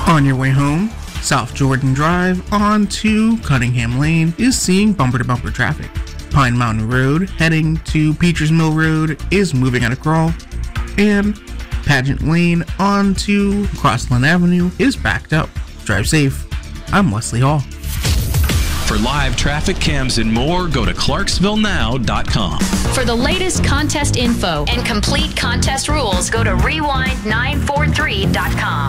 On your way home, South Jordan Drive onto Cunningham Lane is seeing bumper-to-bumper traffic. Pine Mountain Road heading to Peters Mill Road is moving at a crawl, and Pageant Lane onto Crossland Avenue is backed up. Drive safe. I'm Wesley Hall. For live traffic cams and more, go to ClarksvilleNow.com. For the latest contest info and complete contest rules, go to Rewind943.com.